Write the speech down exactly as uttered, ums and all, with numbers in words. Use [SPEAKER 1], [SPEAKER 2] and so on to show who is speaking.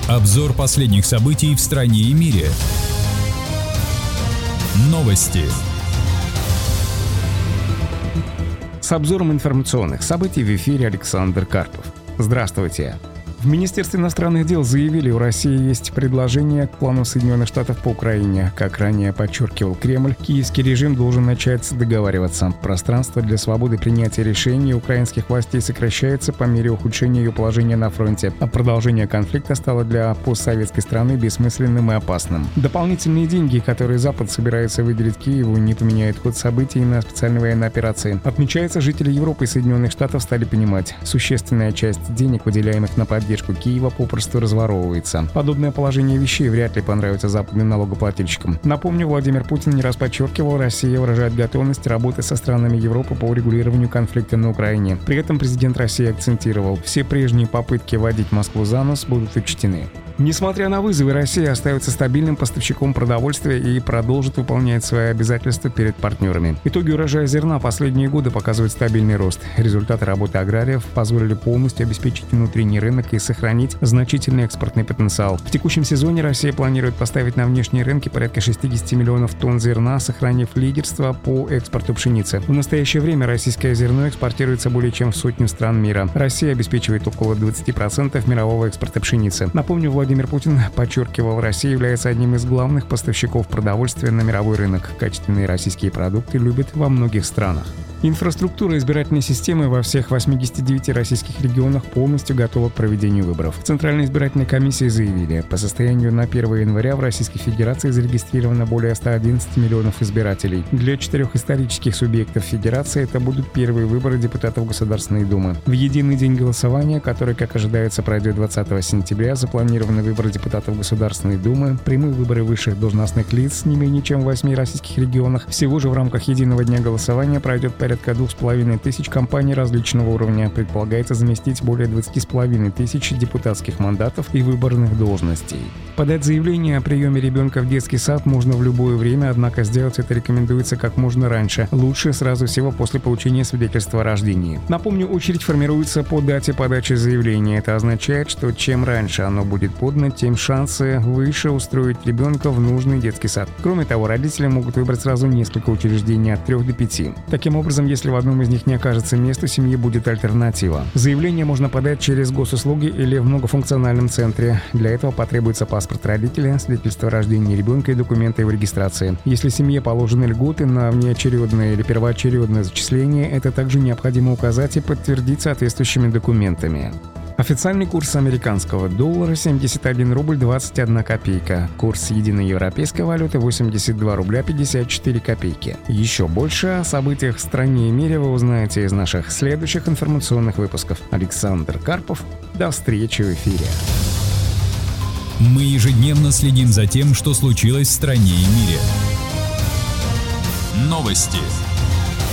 [SPEAKER 1] Обзор последних событий в стране и мире. Новости.
[SPEAKER 2] С обзором информационных событий в эфире Александр Карпов. Здравствуйте. В Министерстве иностранных дел заявили, у России есть предложение к плану Соединенных Штатов по Украине. Как ранее подчеркивал Кремль, киевский режим должен начать договариваться. Пространство для свободы принятия решений украинских властей сокращается по мере ухудшения ее положения на фронте, а продолжение конфликта стало для постсоветской страны бессмысленным и опасным. Дополнительные деньги, которые Запад собирается выделить Киеву, не поменяют ход событий на специальной военной операции. Отмечается, жители Европы и Соединенных Штатов стали понимать, существенная часть денег, выделяемых на поддержку Поддержку Киева попросту разворовывается. Подобное положение вещей вряд ли понравится западным налогоплательщикам. Напомню, Владимир Путин не раз подчеркивал, Россия выражает готовность работать со странами Европы по урегулированию конфликта на Украине. При этом президент России акцентировал, все прежние попытки водить Москву за нос будут учтены. Несмотря на вызовы, Россия остается стабильным поставщиком продовольствия и продолжит выполнять свои обязательства перед партнерами. Итоги урожая зерна последние годы показывают стабильный рост. Результаты работы аграриев позволили полностью обеспечить внутренний рынок и сохранить значительный экспортный потенциал. В текущем сезоне Россия планирует поставить на внешние рынки порядка шестьдесят миллионов тонн зерна, сохранив лидерство по экспорту пшеницы. В настоящее время российское зерно экспортируется более чем в сотню стран мира. Россия обеспечивает около двадцать процентов мирового экспорта пшеницы. Напомню, Владимир Владимир Путин подчеркивал, Россия является одним из главных поставщиков продовольствия на мировой рынок. Качественные российские продукты любят во многих странах. Инфраструктура избирательной системы во всех восьмидесяти девяти российских регионах полностью готова к проведению выборов. В Центральной избирательной комиссии заявили, по состоянию на первое января в Российской Федерации зарегистрировано более ста одиннадцати миллионов избирателей. Для четырех исторических субъектов Федерации это будут первые выборы депутатов Государственной Думы. В единый день голосования, который, как ожидается, пройдет двадцатого сентября, запланированы выборы депутатов Государственной Думы, прямые выборы высших должностных лиц не менее чем в восьми российских регионах. Всего же в рамках единого дня голосования пройдет порядка Порядка двух с половиной тысяч компаний различного уровня. Предполагается заместить более двадцати с половиной тысяч депутатских мандатов и выборных должностей. Подать заявление о приеме ребенка в детский сад можно в любое время, однако сделать это рекомендуется как можно раньше. Лучше сразу всего после получения свидетельства о рождении. Напомню, очередь формируется по дате подачи заявления. Это означает, что чем раньше оно будет подано, тем шансы выше устроить ребенка в нужный детский сад. Кроме того, родители могут выбрать сразу несколько учреждений от трех до пяти. Таким образом, если в одном из них не окажется места, у семьи будет альтернатива. Заявление можно подать через госуслуги или в многофункциональном центре. Для этого потребуется паспорт родителя, свидетельство о рождении ребенка и документы его регистрации. Если семье положены льготы на внеочередное или первоочередное зачисление, это также необходимо указать и подтвердить соответствующими документами. Официальный курс американского доллара семьдесят один рубль двадцать одна копейка. Курс единой европейской валюты восемьдесят два рубля пятьдесят четыре копейки. Еще больше о событиях в стране и мире вы узнаете из наших следующих информационных выпусков. Александр Карпов. До встречи в эфире.
[SPEAKER 1] Мы ежедневно следим за тем, что случилось в стране и мире. Новости.